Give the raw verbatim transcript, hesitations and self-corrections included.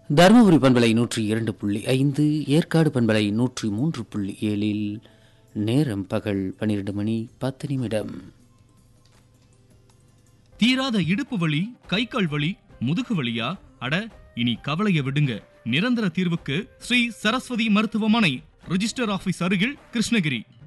தருமபுரி பண்பலை நூற்றி இரண்டு புள்ளி ஐந்து, ஏற்காடு பண்பலை நூற்றி மூன்று புள்ளி ஏழில் நேரம் பகல் பனிரெண்டு மணி பத்து நிமிடம். தீராத இடுப்பு வலி, கை கால் வலி, முதுகு வலியா? அட, இனி கவலைய விடுங்க. நிரந்தர தீர்வுக்கு ஸ்ரீ சரஸ்வதி மருத்துவமனை, ரிஜிஸ்டர் ஆபீஸ் அருகில், கிருஷ்ணகிரி.